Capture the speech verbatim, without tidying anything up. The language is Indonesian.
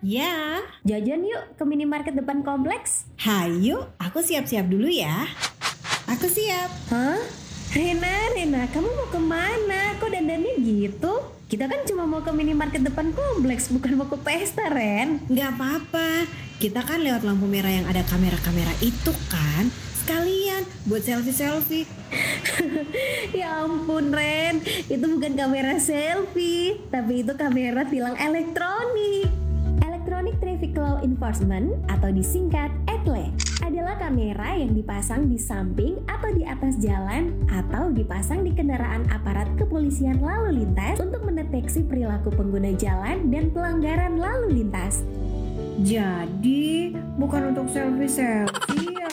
Ya, Jajan yuk ke minimarket depan kompleks. hayu, aku siap-siap dulu ya. Aku siap. Hah? Rena, Rena, kamu mau kemana? Kok dandannya gitu? Kita kan cuma mau ke minimarket depan kompleks, bukan mau ke pesta, Ren. Nggak apa-apa, kita kan lewat lampu merah yang ada kamera-kamera itu kan. Sekalian buat selfie-selfie. Ya ampun, Ren. Itu bukan kamera selfie, tapi itu kamera tilang elektronik. Electronic Traffic Law Enforcement atau disingkat E T L E adalah kamera yang dipasang di samping atau di atas jalan atau dipasang di kendaraan aparat kepolisian lalu lintas untuk mendeteksi perilaku pengguna jalan dan pelanggaran lalu lintas. Jadi, bukan untuk selfie-selfie ya.